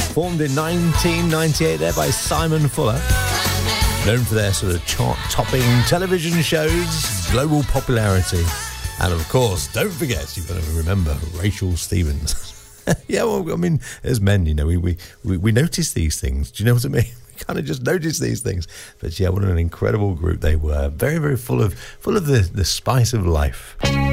Formed in 1998 there by Simon Fuller. Known for their sort of chart-topping television shows, global popularity. And of course, don't forget, you've got to remember Rachel Stevens. Yeah, well, I mean, as men, you know, we notice these things. Do you know what I mean? We kind of just notice these things. But yeah, what an incredible group they were. Very, very full of the spice of life.